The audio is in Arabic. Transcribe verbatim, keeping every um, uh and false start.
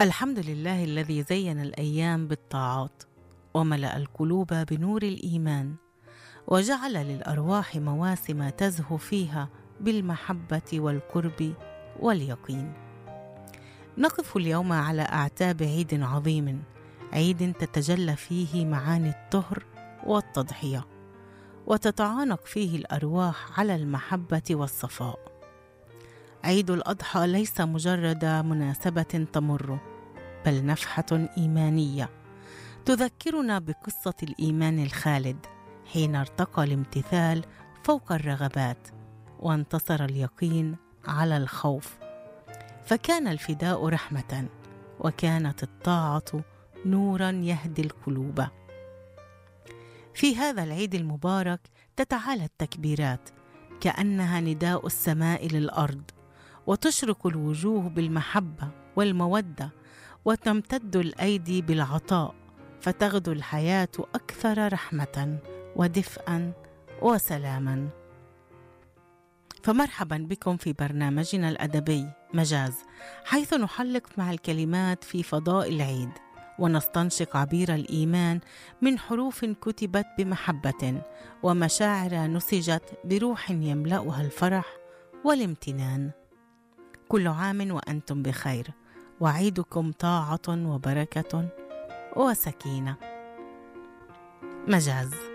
الحمد لله الذي زين الأيام بالطاعات وملأ القلوب بنور الإيمان وجعل للأرواح مواسم تزهو فيها بالمحبة والقرب واليقين. نقف اليوم على أعتاب عيد عظيم، عيد تتجلى فيه معاني الطهر والتضحية، وتتعانق فيه الأرواح على المحبة والصفاء. عيد الأضحى ليس مجرد مناسبة تمر، بل نفحة إيمانية تذكرنا بقصة الإيمان الخالد حين ارتقى الامتثال فوق الرغبات وانتصر اليقين على الخوف، فكان الفداء رحمة وكانت الطاعة نورا يهدي القلوب. في هذا العيد المبارك تتعالى التكبيرات كأنها نداء السماء للأرض، وتشرق الوجوه بالمحبة والمودة، وتمتد الأيدي بالعطاء، فتغدو الحياة أكثر رحمة ودفئا وسلاما. فمرحبا بكم في برنامجنا الأدبي مجاز، حيث نحلق مع الكلمات في فضاء العيد، ونستنشق عبير الإيمان من حروف كتبت بمحبة ومشاعر نسجت بروح يملأها الفرح والامتنان. كل عام وأنتم بخير، وعيدكم طاعة وبركة وسكينة. مجاز.